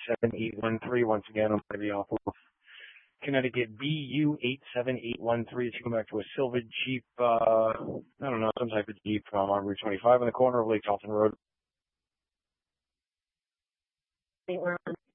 BU87813. Once again, I'm going to be off of Connecticut BU87813. It's going back to a silver Jeep, I don't know, some type of Jeep on Route 25 on the corner of Lake Charlton Road. We're on